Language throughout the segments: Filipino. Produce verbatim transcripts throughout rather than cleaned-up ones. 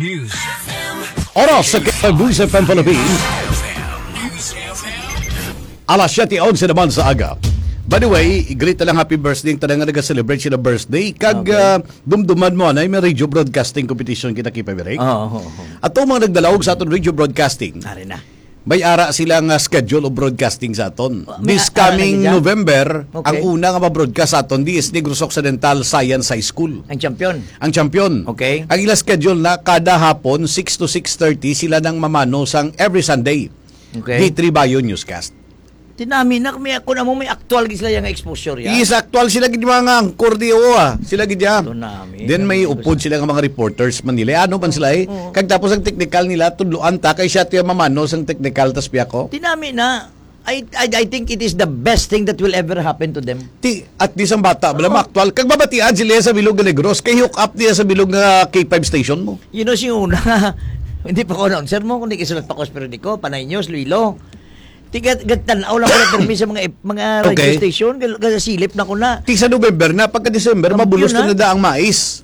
News. Oras sa News F M Philippines. Alas siyete onse naman sa aga. By the way, great na lang happy birthday tanan nga nag-celebrate siya na birthday. Kag Okay. uh, dumduman mo na may radio broadcasting competition kita kipa Berek. Oo. Oh, oh. Ato mga nagdalawog sa aton radio broadcasting. Ari na. May ara silang uh, schedule of broadcasting sa aton. May This ara na coming gid yan? November, Okay. ang una nga ma-broadcast sa aton di is Negros Occidental Science High School. Ang champion. Ang champion. Okay. Ang ila schedule na kada hapon six to six thirty sila nang mamano sang every Sunday. Okay. D three Bayo Newscast. Tinami na may ako na mo may actual gid sila yung exposure ya. Is actual sila gid mga angkor di o ah. Sila gid ya. Tinami. Then may upod sila nga mga reporters man nila. Ano man sila eh. Kag tapos ang technical nila tudloan ta kay siya tiya mamano sang technical tas piya ko. Tinami na. I, I I think it is the best thing that will ever happen to them. Ti at di sang bata bala actual kag babatian sila sa Bilog nga Negros kay hook up niya sa Bilog nga K five station mo. You know si una. Hindi pa ko announcer mo kundi kisulat pa ko sa periodiko, Panay News, Luilo. Tigat gatan-aw lang ko na permi sa mga mga radio Okay. station, kasi silip na ko na. Ti sa November na pagka December Kampiyon mabulos na. na na ang mais.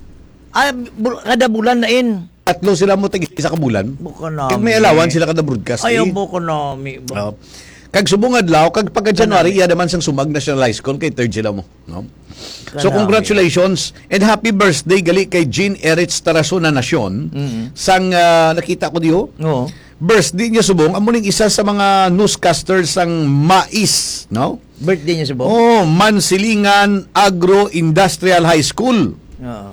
Ah, bu- kada bulan na in. Tatlo sila mo tag isa ka bulan. Buko na. Kag may allowance sila kada broadcast. Ayaw eh. buko na. Mi, Oh. Kag subong adlaw kag pagka January iya naman sang sumag National High School kay third sila mo, no? So Kanami. congratulations and happy birthday gali kay Jean Erich Tarasona Nacion. Sang ah, nakita ko diho. Oo. Birthday niya subong amo ning isa sa mga newscasters sang Mais, no? Birthday niya sa buong. Oh, Mansilingan Agro Industrial High School. Oo.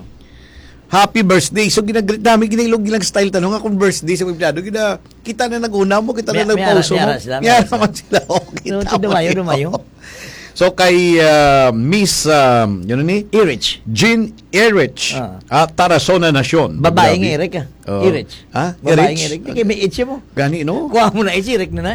Happy birthday. So ginagrit dami ginailog gilang style tanong nga kung birthday sa empleyado gina kita na nag-una mo, kita na May- may nag-pauso ara- mo. may ara sila, may May ara ara naman sila. Oh, kita So, mo dumayo, yun. dumayo. So kay uh, Miss um, yun ni Irich. Jean Erich Ah. at Tarasona Nacion. Babaeng Grabe. Eric ah. Oo. Irich. Ha? Babaeng Erich? Eric. Di kayo may itche mo. Gani no? Kuha mo na itche, Eric na na.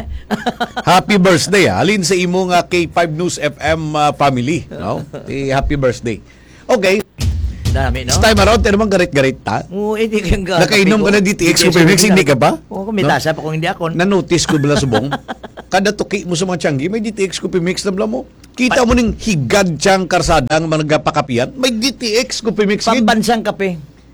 Happy birthday ah. Alin sa imo nga K five News F M uh, family, no? Eh, happy birthday. Okay, Dami, no? this time around, tayo naman garit-garit ta. Oo, hindi kang ga. Nakainom ka na D T X Super Mix, hindi ka ba? Oo, kung may No? tasa pa kung hindi ako. Na-notice ko bala subong. Kada tuki mo sa mga tiyanggi, may D T X Coffee Mix na bala mo. Kita mo ning higad tiyang karsada ang mga nagpakapian, may D T X Coffee Mix. gid. Pambansang kape.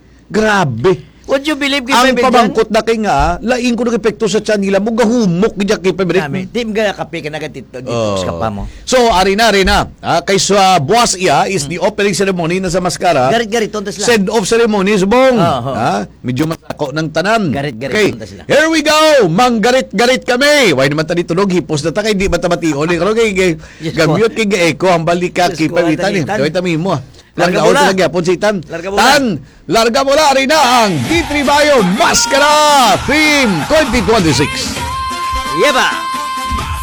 Grabe. Would you believe kay Ang Pebble pamangkot na kay nga, laing ko ng epekto sa tiyan nila, mo gahumok gidya kay Dami. Pebble. Tim ga kape ka na gatito dito Oh. sa kapa mo. So, ari na, ari na. Ah, kay sa buwas iya is the opening ceremony na sa Mascara. Garit-garit tonta sila. Send off ceremony subong. Oh, oh. Ha? Medyo masako ng tanan. Garit-garit Okay. punta sila. Here we go. Manggarit-garit kami. Why naman tani tunog hipos na ta kay di matamation ni karon kay kay- Yes, gamyot kay gaeko ang balika Yes, kay ko, pawitan ni. Tan. Kay tami mo. Larga Larga bola. mo lagi apon si Tan. Larga bola. Tan, larga mo la rin na ang D three Bayon Mascara Theme twenty twenty-six. Yeba.